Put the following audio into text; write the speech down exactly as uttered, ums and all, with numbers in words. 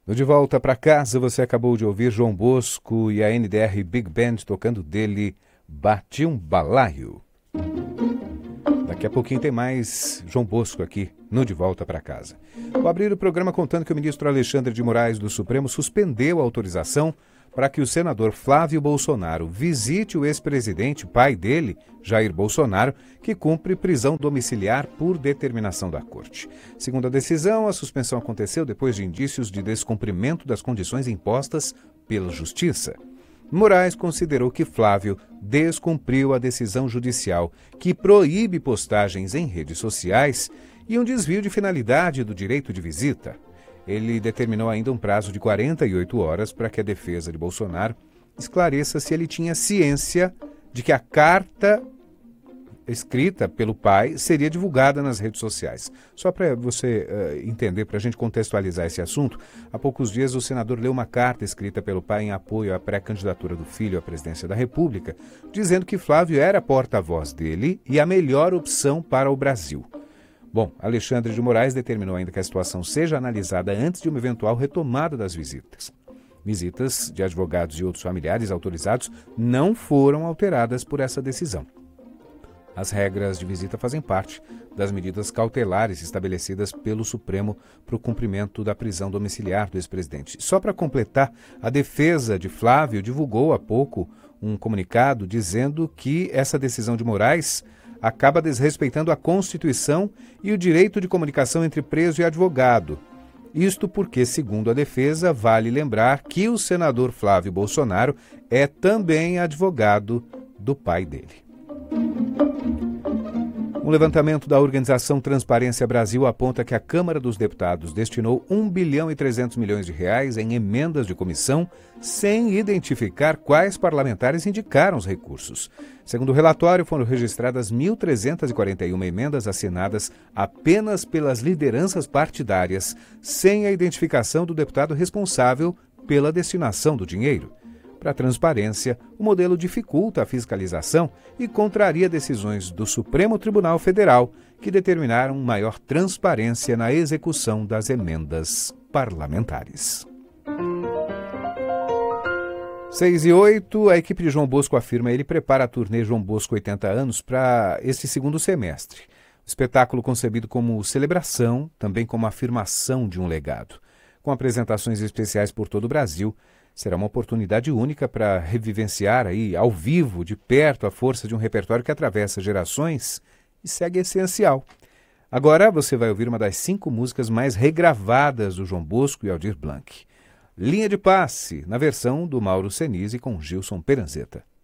No De Volta para Casa, você acabou de ouvir João Bosco e a N D R Big Band tocando dele Bati um Balaio. Daqui a pouquinho tem mais João Bosco aqui no De Volta para Casa. Vou abrir o programa contando que o ministro Alexandre de Moraes do Supremo suspendeu a autorização para que o senador Flávio Bolsonaro visite o ex-presidente, pai dele, Jair Bolsonaro, que cumpre prisão domiciliar por determinação da Corte. Segundo a decisão, a suspensão aconteceu depois de indícios de descumprimento das condições impostas pela Justiça. Moraes considerou que Flávio descumpriu a decisão judicial que proíbe postagens em redes sociais e um desvio de finalidade do direito de visita. Ele determinou ainda um prazo de quarenta e oito horas para que a defesa de Bolsonaro esclareça se ele tinha ciência de que a carta escrita pelo pai seria divulgada nas redes sociais. Só para você uh, entender, para a gente contextualizar esse assunto, há poucos dias o senador leu uma carta escrita pelo pai em apoio à pré-candidatura do filho à presidência da República, dizendo que Flávio era porta-voz dele e a melhor opção para o Brasil. Bom, Alexandre de Moraes determinou ainda que a situação seja analisada antes de uma eventual retomada das visitas. Visitas de advogados e outros familiares autorizados não foram alteradas por essa decisão. As regras de visita fazem parte das medidas cautelares estabelecidas pelo Supremo para o cumprimento da prisão domiciliar do ex-presidente. Só para completar, a defesa de Flávio divulgou há pouco um comunicado dizendo que essa decisão de Moraes acaba desrespeitando a Constituição e o direito de comunicação entre preso e advogado. Isto porque, segundo a defesa, vale lembrar que o senador Flávio Bolsonaro é também advogado do pai dele. Um levantamento da organização Transparência Brasil aponta que a Câmara dos Deputados destinou um bilhão e trezentos milhões de reais em emendas de comissão, sem identificar quais parlamentares indicaram os recursos. Segundo o relatório, foram registradas mil trezentas e quarenta e uma emendas assinadas apenas pelas lideranças partidárias, sem a identificação do deputado responsável pela destinação do dinheiro. Para a transparência, o modelo dificulta a fiscalização e contraria decisões do Supremo Tribunal Federal, que determinaram maior transparência na execução das emendas parlamentares. seis e oito, a equipe de João Bosco afirma ele prepara a turnê João Bosco oitenta anos para este segundo semestre. O espetáculo concebido como celebração, também como afirmação de um legado. Com apresentações especiais por todo o Brasil, será uma oportunidade única para revivenciar aí, ao vivo, de perto, a força de um repertório que atravessa gerações e segue essencial. Agora você vai ouvir uma das cinco músicas mais regravadas do João Bosco e Aldir Blanc. Linha de Passe, na versão do Mauro Senise com Gilson Peranzeta.